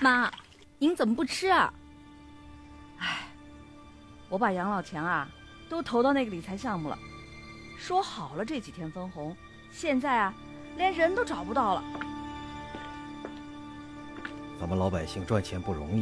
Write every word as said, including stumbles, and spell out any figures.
妈，您怎么不吃啊？哎，我把养老钱啊都投到那个理财项目了，说好了这几天分红，现在啊连人都找不到了。 咱们老百姓赚钱不容易，